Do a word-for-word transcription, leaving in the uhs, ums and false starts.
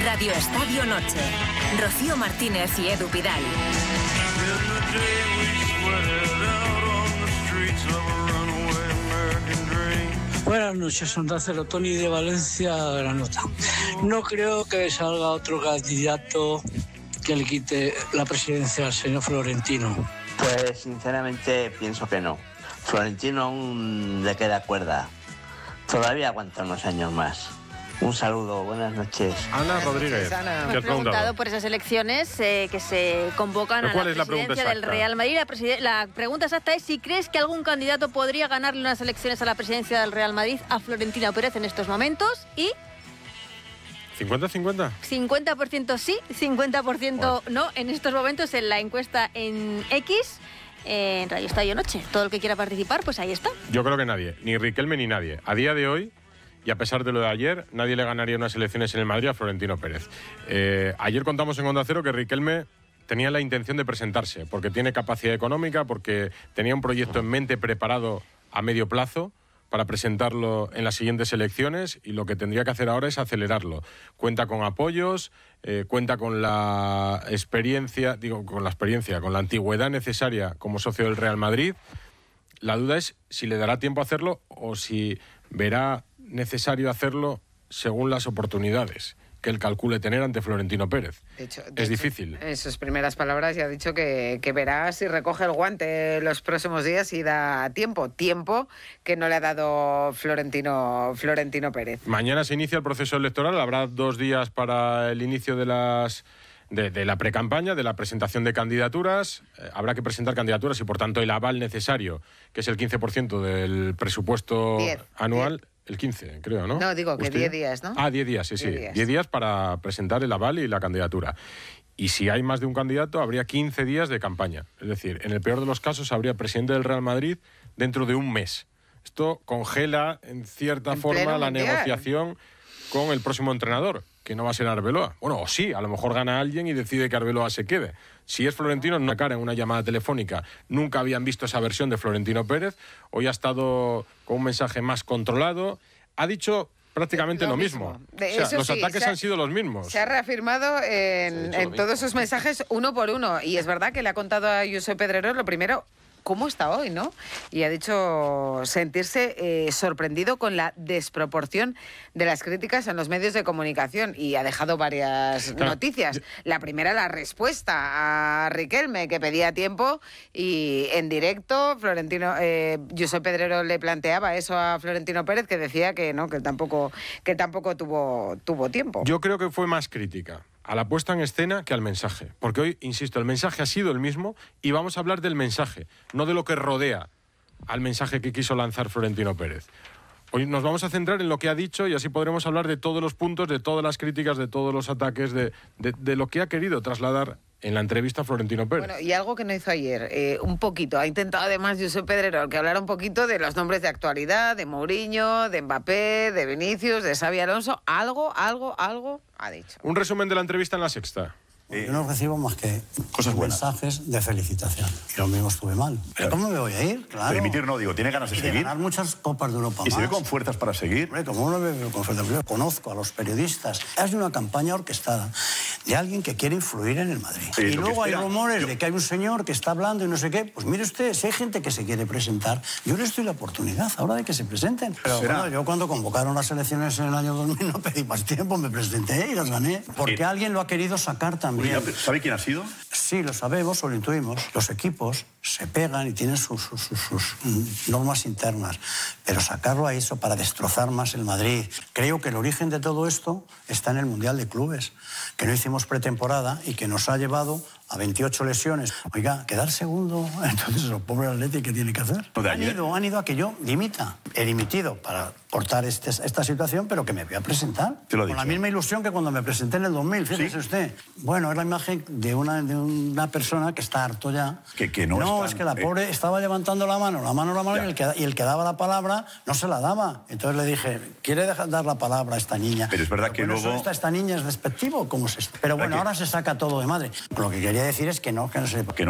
Radio Estadio Noche. Rocío Martínez y Edu Pidal. Buenas noches, Onda Cero, Tony de Valencia, Granota. No creo que salga otro candidato que le quite la presidencia al señor Florentino. Pues sinceramente pienso que no. Florentino aún le queda cuerda. Todavía aguanta unos años más. Un saludo, buenas noches. Ana Rodríguez. Ana. Me he preguntado por esas elecciones eh, que se convocan a la presidencia del Real Madrid. La, preside la pregunta exacta es si crees que algún candidato podría ganarle unas elecciones a la presidencia del Real Madrid a Florentino Pérez en estos momentos y... ¿cincuenta cincuenta? cincuenta por ciento sí, cincuenta por ciento bueno. no. En estos momentos en la encuesta en X, eh, en Radio Estadio Noche. Todo el que quiera participar, pues ahí está. Yo creo que nadie, ni Riquelme ni nadie. A día de hoy, y a pesar de lo de ayer, nadie le ganaría unas elecciones en el Madrid a Florentino Pérez. Eh, ayer contamos en Onda Cero que Riquelme tenía la intención de presentarse, porque tiene capacidad económica, porque tenía un proyecto en mente preparado a medio plazo para presentarlo en las siguientes elecciones, y lo que tendría que hacer ahora es acelerarlo. Cuenta con apoyos, eh, cuenta con la experiencia, digo, con la experiencia, con la antigüedad necesaria como socio del Real Madrid. La duda es si le dará tiempo a hacerlo o si verá necesario hacerlo según las oportunidades que él calcule tener ante Florentino Pérez. De hecho, de es hecho, difícil. En sus primeras palabras ya ha dicho que, que verá si recoge el guante los próximos días y da tiempo. Tiempo que no le ha dado Florentino, Florentino Pérez. Mañana se inicia el proceso electoral. Habrá dos días para el inicio de las... De, de la precampaña, de la presentación de candidaturas. Eh, habrá que presentar candidaturas y, por tanto, el aval necesario, que es el quince por ciento del presupuesto diez, anual. diez. El quince, creo, ¿no? No, digo que diez días, ¿no? Ah, diez días, sí, sí. diez días para presentar el aval y la candidatura. Y si hay más de un candidato, habría quince días de campaña. Es decir, en el peor de los casos, habría presidente del Real Madrid dentro de un mes. Esto congela, en cierta en forma, la mundial. negociación con el próximo entrenador, que no va a ser Arbeloa. Bueno, o sí, a lo mejor gana alguien y decide que Arbeloa se quede. Si es Florentino, no cara en una llamada telefónica. Nunca habían visto esa versión de Florentino Pérez. Hoy ha estado con un mensaje más controlado. Ha dicho prácticamente lo, lo mismo. mismo. De, o sea, los sí, ataques ha, han sido los mismos. Se ha reafirmado en, en todos sus mensajes uno por uno. Y es verdad que le ha contado a Josep Pedrerol lo primero... cómo está hoy, ¿no? Y ha dicho sentirse eh, sorprendido con la desproporción de las críticas en los medios de comunicación, y ha dejado varias claro. noticias. La primera, la respuesta a Riquelme, que pedía tiempo, y en directo Florentino eh, Josep Pedrerol le planteaba eso a Florentino Pérez, que decía que no, que tampoco que tampoco tuvo tuvo tiempo. Yo creo que fue más crítica a la puesta en escena que al mensaje. Porque hoy, insisto, el mensaje ha sido el mismo y vamos a hablar del mensaje, no de lo que rodea al mensaje que quiso lanzar Florentino Pérez. Hoy nos vamos a centrar en lo que ha dicho y así podremos hablar de todos los puntos, de todas las críticas, de todos los ataques, de, de, de lo que ha querido trasladar en la entrevista a Florentino Pérez. Bueno, y algo que no hizo ayer, eh, un poquito, ha intentado además Josep Pedrerol que hablara un poquito de los nombres de actualidad, de Mourinho, de Mbappé, de Vinicius, de Xabi Alonso, algo, algo, algo ha dicho. Un resumen de la entrevista en La Sexta. Yo no recibo más que cosas buenas, mensajes de felicitación. Y lo mismo estuve mal. ¿Pero cómo me voy a ir? Claro. Permitir no, digo, tiene ganas de y seguir. De ganar muchas Copas de Europa ¿Y más. se ve con fuerzas para seguir? Hombre, como no me veo con fuerzas, yo conozco a los periodistas. Es una campaña orquestada de alguien que quiere influir en el Madrid. Sí, y luego hay rumores yo... de que hay un señor que está hablando y no sé qué. Pues mire usted, si hay gente que se quiere presentar, yo les doy la oportunidad ahora de que se presenten. Pero ¿será? Bueno, yo cuando convocaron las elecciones en el año dos mil no pedí más tiempo, me presenté y las gané. Porque ¿Y? alguien lo ha querido sacar también. ¿Sabe quién ha sido? Sí, lo sabemos o lo intuimos. Los equipos se pegan y tienen sus, sus, sus, sus normas internas. Pero sacarlo a eso para destrozar más el Madrid. Creo que el origen de todo esto está en el Mundial de Clubes, que no hicimos pretemporada y que nos ha llevado a veintiocho lesiones. Oiga, quedar segundo, entonces el pobre Atleti, ¿qué tiene que hacer? Han ido, han ido a que yo dimita. He dimitido para cortar este, esta situación, pero que me voy a presentar. Te lo he con dicho. la misma ilusión que cuando me presenté en el dos mil, fíjese ¿Sí? usted. Bueno, es la imagen de una, de una persona que está harto ya. Que, que no no están, es que la eh... pobre estaba levantando la mano, la mano, la mano, y el, que, y el que daba la palabra no se la daba. Entonces le dije, ¿quiere dejar, dar la palabra a esta niña? Pero es verdad pero, que bueno, luego... ¿Esta, esta niña es despectivo? ¿Cómo es esto? Pero bueno, que... ahora se saca todo de madre. Lo que quería decir es que no, que no se... Que no